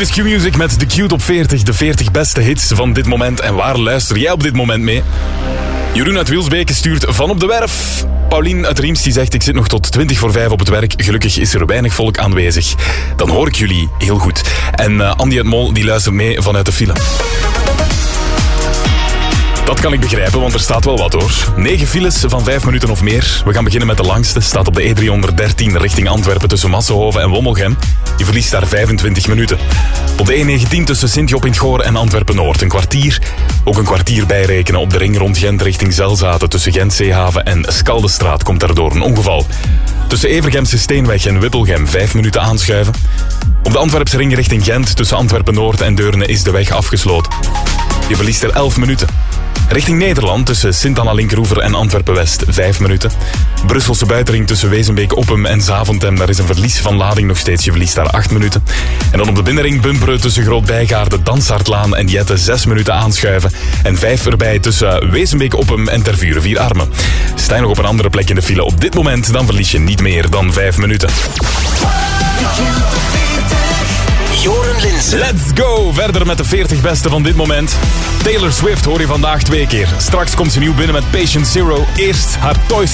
Dit is Q-Music met de Q-top 40. De 40 beste hits van dit moment. En waar luister jij op dit moment mee? Jeroen uit Wilsbeke stuurt van op de werf. Paulien uit Riemst die zegt: ik zit nog tot 5:20 op het werk. Gelukkig is er weinig volk aanwezig. Dan hoor ik jullie heel goed. En Andy uit Mol die luistert mee vanuit de file. Dat kan ik begrijpen, want er staat wel wat hoor. 9 files van 5 minuten of meer. We gaan beginnen met de langste. Staat op de E313 richting Antwerpen tussen Massenhoven en Wommelgem. Je verliest daar 25 minuten. Op de E19 tussen Sint-Job in het Goor en Antwerpen-Noord een kwartier. Ook een kwartier bijrekenen op de ring rond Gent richting Zelzaten. Tussen Gent-Zeehaven en Skaldestraat komt daardoor een ongeval. Tussen Evergemse Steenweg en Wippelgem 5 minuten aanschuiven. Op de Antwerpse ring richting Gent tussen Antwerpen-Noord en Deurne is de weg afgesloten. Je verliest er 11 minuten. Richting Nederland tussen Sint-Anna-Linkeroever en Antwerpen-West 5 minuten. Brusselse buitenring tussen Wezenbeek-Oppem en Zaventem. Daar is een verlies van lading nog steeds. Je verliest daar 8 minuten. En dan op de binnenring Bumperen tussen Groot-Bijgaarde, Dansaardlaan en Jette 6 minuten aanschuiven. En 5 erbij tussen Wezenbeek-Oppem en Tervuren 4 Armen. Sta je nog op een andere plek in de file op dit moment, dan verlies je niet meer dan 5 minuten. Joren Linzen. Let's go! Verder met de 40 beste van dit moment. Taylor Swift hoor je vandaag 2 keer. Straks komt ze nieuw binnen met Patient Zero. Eerst haar Toy